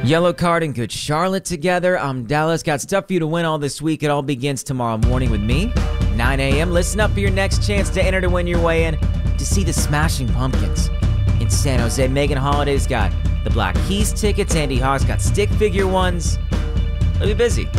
Yellow Card and Good Charlotte together. I'm Dallas. Got stuff for you to win all this week. It all begins tomorrow morning with me, 9 a.m. Listen up for your next chance to enter to win your way in to see the Smashing Pumpkins in San Jose. Megan Holliday's got the Black Keys tickets. Andy Hawk's got stick figure ones. They'll be busy.